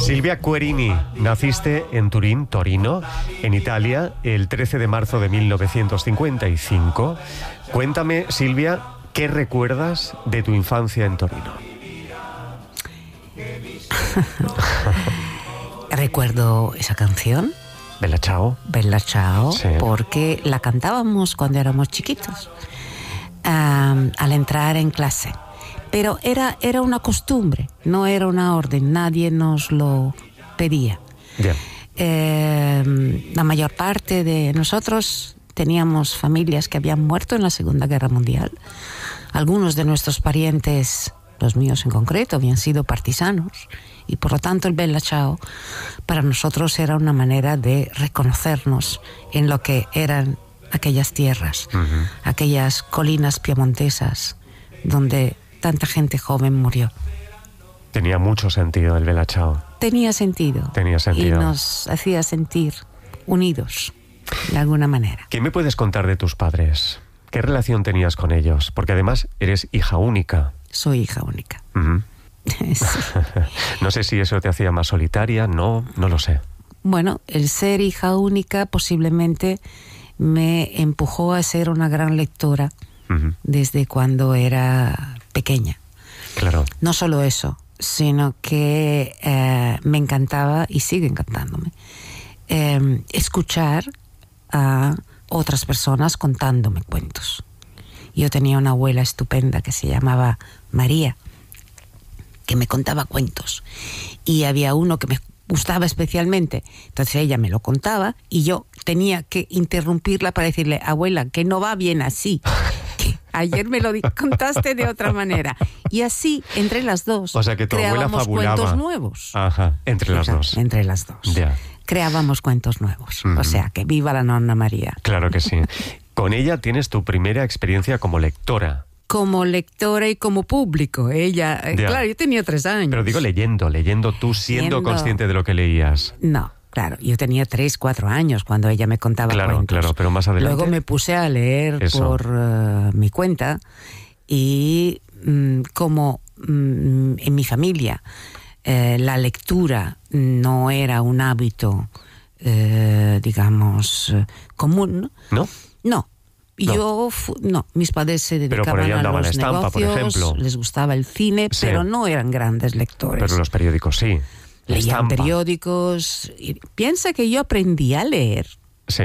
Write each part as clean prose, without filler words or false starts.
Silvia Querini, naciste en Turín, Torino, en Italia, el 13 de marzo de 1955. Cuéntame, Silvia, ¿qué recuerdas de tu infancia en Torino? Recuerdo esa canción, Bella Ciao. Bella Ciao, Sí. porque la cantábamos cuando éramos chiquitos, al entrar en clase. Pero era una costumbre, no era una orden, nadie nos lo pedía. Bien. La mayor parte de nosotros teníamos familias que habían muerto en la Segunda Guerra Mundial. Algunos de nuestros parientes, los míos en concreto, habían sido partisanos, y por lo tanto el Bella Ciao para nosotros era una manera de reconocernos en lo que eran aquellas tierras, aquellas colinas piemontesas donde tanta gente joven murió. Tenía mucho sentido el Bella Ciao. Tenía sentido. Tenía sentido. Y nos hacía sentir unidos, de alguna manera. ¿Qué me puedes contar de tus padres? ¿Qué relación tenías con ellos? Porque además eres hija única. Soy hija única. Ujú. Sí. No sé si eso te hacía más solitaria, no lo sé. Bueno, el ser hija única posiblemente me empujó a ser una gran lectora desde cuando era pequeña. Claro. No solo eso, sino que me encantaba, y sigue encantándome, escuchar a otras personas contándome cuentos. Yo tenía una abuela estupenda que se llamaba María, que me contaba cuentos, y había uno que me gustaba especialmente, entonces ella me lo contaba y yo tenía que interrumpirla para decirle: abuela, que no va bien así, que ayer me lo contaste de otra manera. Y así, entre las dos, O sea, que tu abuela creábamos fabulaba. cuentos nuevos. Ajá, entre las dos. Entre las dos. Ya. Creábamos cuentos nuevos. O sea, que viva la nonna María. Claro que sí. Con ella tienes tu primera experiencia como lectora. Como lectora y como público. Ella, Ya. claro, yo tenía 3 años. Pero digo leyendo tú siendo Leyendo. consciente de lo que leías. No, claro, yo tenía 3, 4 años cuando ella me contaba cuentos. Claro, pero más adelante. Luego me puse a leer Eso. por mi cuenta, y como en mi familia la lectura no era un hábito, digamos, común. ¿No? No. No, mis padres se Pero por dedicaban ahí a andaba los la estampa, por negocios, ejemplo. les gustaba el cine, Sí. pero no eran grandes lectores. Pero los periódicos sí. La Leían estampa. periódicos. Y piensa que yo aprendí a leer Sí.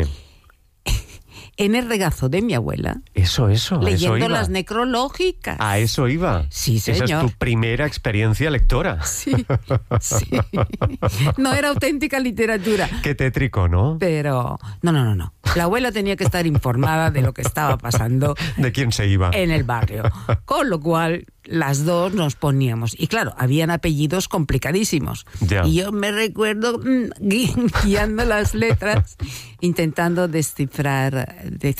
en el regazo de mi abuela, Eso leyendo iba. las necrológicas. A eso iba. Sí, Esa señor. es tu primera experiencia lectora. Sí, sí. No era auténtica literatura. Qué tétrico, ¿no? Pero no. La abuela tenía que estar informada de lo que estaba pasando ¿De quién se iba? en el barrio. Con lo cual, las dos nos poníamos. Y claro, habían apellidos complicadísimos. Ya. Y yo me recuerdo guiando las letras, intentando descifrar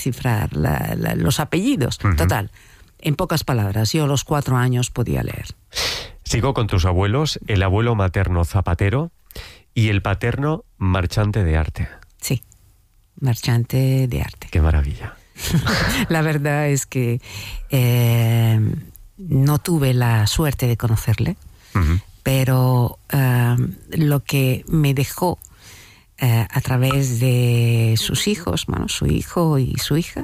los apellidos. Total, en pocas palabras, yo a los 4 años podía leer. Sigo con tus abuelos, el abuelo materno zapatero y el paterno marchante de arte. Sí, marchante de arte. Qué maravilla. La verdad es que no tuve la suerte de conocerle, pero lo que me dejó a través de sus hijos, bueno, su hijo y su hija,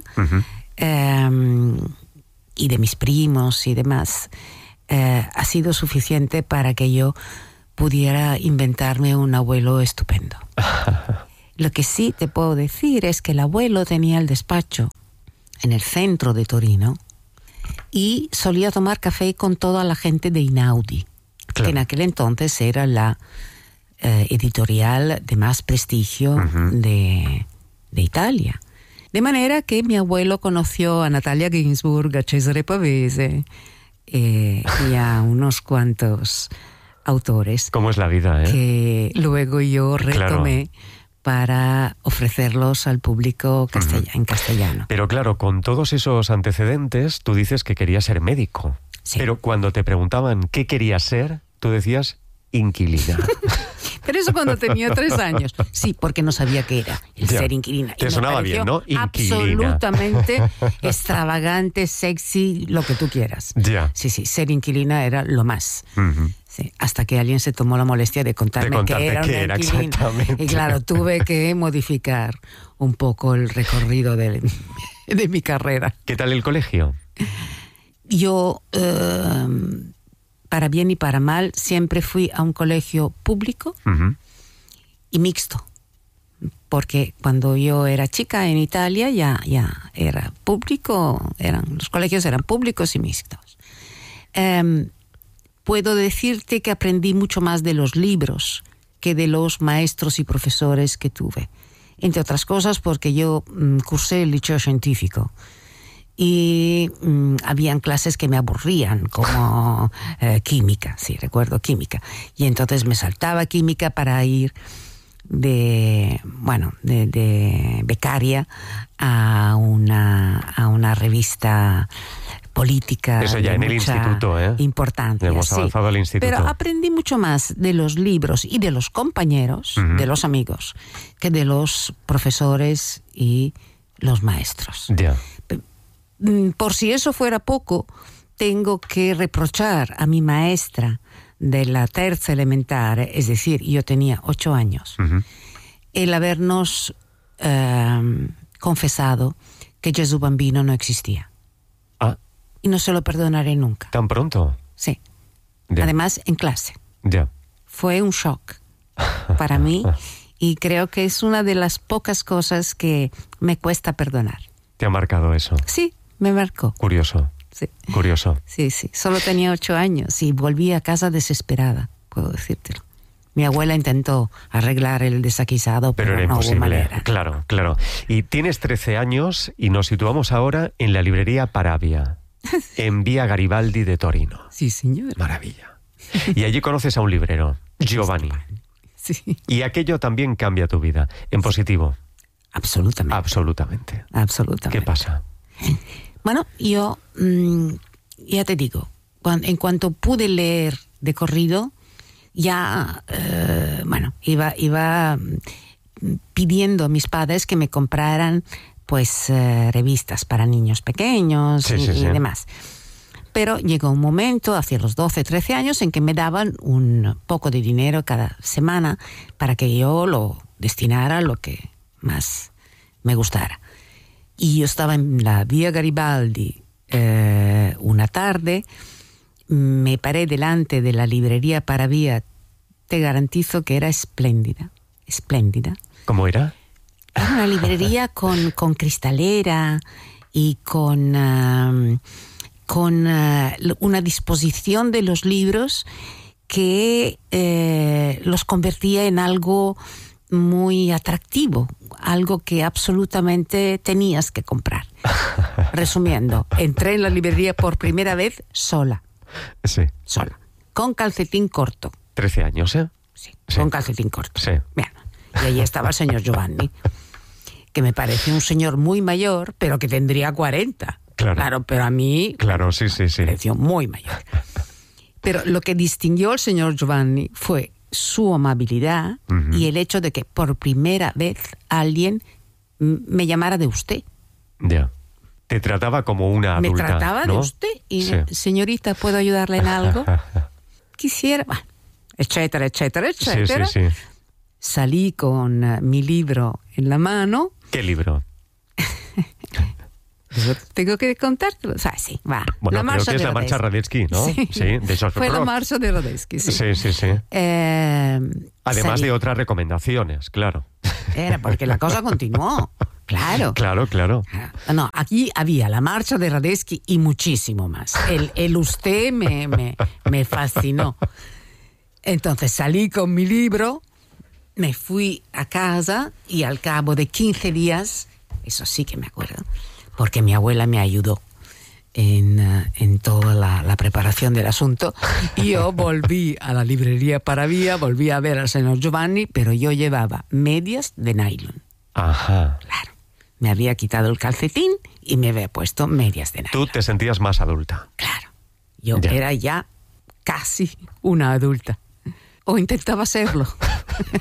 y de mis primos y demás, ha sido suficiente para que yo pudiera inventarme un abuelo estupendo. Lo que sí te puedo decir es que el abuelo tenía el despacho en el centro de Torino y solía tomar café con toda la gente de Einaudi, Claro. que en aquel entonces era la editorial de más prestigio de Italia. De manera que mi abuelo conoció a Natalia Ginsburg, a Cesare Pavese y a unos cuantos autores ¿Cómo es la vida, que luego yo retomé para ofrecerlos al público en castellano. Pero claro, con todos esos antecedentes, tú dices que querías ser médico. Sí. Pero cuando te preguntaban qué querías ser, tú decías inquilina. Pero eso cuando tenía 3 años. Sí, porque no sabía qué era el ser inquilina. Te sonaba bien, ¿no? Inquilina. Absolutamente extravagante, sexy, lo que tú quieras. Ya. Sí, ser inquilina era lo más. Uh-huh. Sí, hasta que alguien se tomó la molestia de contarme que era una inquilina. Exactamente. Y claro, tuve que modificar un poco el recorrido de mi carrera. ¿Qué tal el colegio? Yo, para bien y para mal, siempre fui a un colegio público Uh-huh. y mixto. Porque cuando yo era chica en Italia ya era público, los colegios eran públicos y mixtos. Puedo decirte que aprendí mucho más de los libros que de los maestros y profesores que tuve. Entre otras cosas porque yo cursé el liceo científico y habían clases que me aburrían, como química, sí, recuerdo química. Y entonces me saltaba química para ir de becaria a una revista política. Eso ya en el instituto, importancia. Hemos avanzado al instituto. Pero aprendí mucho más de los libros y de los compañeros, Uh-huh. de los amigos, que de los profesores y los maestros. Ya. Por si eso fuera poco, tengo que reprochar a mi maestra de la terza elementare, es decir, yo tenía 8 años, Uh-huh. el habernos confesado que Gesù Bambino no existía. Ah, Y no se lo perdonaré nunca. ¿tan pronto? Sí. Ya. Además, en clase. Ya. Fue un shock para mí y creo que es una de las pocas cosas que me cuesta perdonar. ¿Te ha marcado eso? Sí, me marcó. Curioso. Sí. Curioso. Sí. Solo tenía 8 años y volví a casa desesperada, puedo decírtelo. Mi abuela intentó arreglar el desaguisado, Pero era no hubo imposible. manera. Claro, claro. Y tienes 13 años y nos situamos ahora en la librería Paravia, en Vía Garibaldi de Torino. Sí, señor. Maravilla. Y allí conoces a un librero, Giovanni. Sí. Y aquello también cambia tu vida, en positivo. Absolutamente. Absolutamente. Absolutamente. ¿Qué pasa? Bueno, yo ya te digo, en cuanto pude leer de corrido, ya, iba pidiendo a mis padres que me compraran, pues, revistas para niños pequeños y demás. Pero llegó un momento, hacia los 12, 13 años, en que me daban un poco de dinero cada semana para que yo lo destinara a lo que más me gustara. Y yo estaba en la Vía Garibaldi una tarde, me paré delante de la librería Paravia, te garantizo que era espléndida. ¿Cómo era? Era una librería con cristalera y con una disposición de los libros que los convertía en algo muy atractivo, algo que absolutamente tenías que comprar. Resumiendo, entré en la librería por primera vez sola. Sí. Sola. Con calcetín corto. 13 años, ¿eh? Sí, con calcetín corto. Sí. Bien. Y allí estaba el señor Giovanni, que me parece un señor muy mayor, pero que tendría 40. Claro, pero a mí... Claro, sí. Me pareció muy mayor. Pero lo que distinguió al señor Giovanni fue su amabilidad Uh-huh. y el hecho de que por primera vez alguien me llamara de usted. Ya. Te trataba como una adulta, Me trataba ¿no? de usted y, Sí. señorita, ¿puedo ayudarle en algo? Quisiera, bueno, etcétera. Sí. Salí con mi libro en la mano. ¿Qué libro? Tengo que contártelo. O sea, sí, va. Bueno, creo que es la marcha Radetzky. Radetzky, ¿no? Sí, de George fue la Rock. marcha de Radetzky, sí. Sí. Además salí. de otras recomendaciones, claro. Era porque la cosa continuó. Claro. Claro. No, aquí había la marcha de Radetzky y muchísimo más. El usted me fascinó. Entonces salí con mi libro, me fui a casa y al cabo de 15 días, eso sí que me acuerdo, porque mi abuela me ayudó en toda la preparación del asunto. Y yo volví a la librería Paravia, volví a ver al señor Giovanni, pero yo llevaba medias de nylon. Ajá. Claro. Me había quitado el calcetín y me había puesto medias de nylon. Tú te sentías más adulta. Claro. Yo Ya. era ya casi una adulta. O intentaba serlo.